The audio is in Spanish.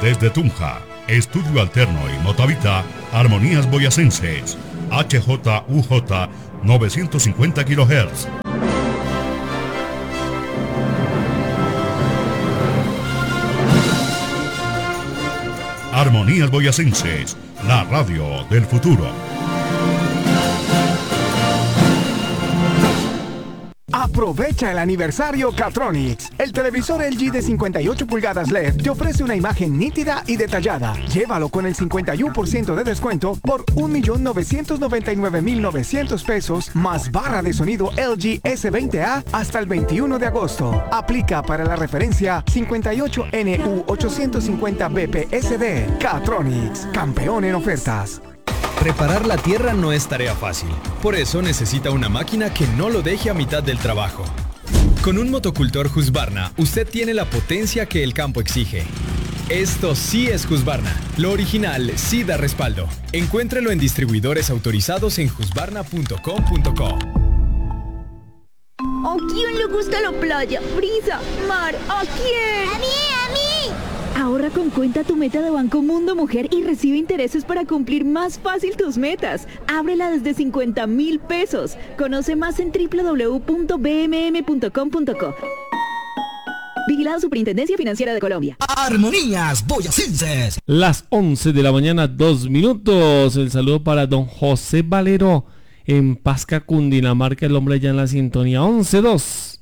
Desde Tunja, Estudio Alterno y Motavita, Armonías Boyacenses, HJUJ 950 kHz. Armonías Boyacenses, la radio del futuro. Aprovecha el aniversario Catronics. El televisor LG de 58 pulgadas LED te ofrece una imagen nítida y detallada. Llévalo con el 51% de descuento por $1,999,900 más barra de sonido LG S20A hasta el 21 de agosto. Aplica para la referencia 58NU850BPSD. Catronics, campeón en ofertas. Preparar la tierra no es tarea fácil. Por eso necesita una máquina que no lo deje a mitad del trabajo. Con un motocultor Husqvarna, usted tiene la potencia que el campo exige. Esto sí es Husqvarna. Lo original sí da respaldo. Encuéntrelo en distribuidores autorizados en husqvarna.com.co. ¿A quién le gusta la playa, brisa, mar? ¿A quién? ¡A mí! Ahorra con Cuenta Tu Meta de Banco Mundo Mujer y recibe intereses para cumplir más fácil tus metas. Ábrela desde 50,000 pesos. Conoce más en www.bmm.com.co. Vigilado Superintendencia Financiera de Colombia. Armonías Boyacenses. Las 11 de la mañana, 2 minutos. El saludo para don José Valero en Pasca, Cundinamarca. El hombre ya en la sintonía. 11-2.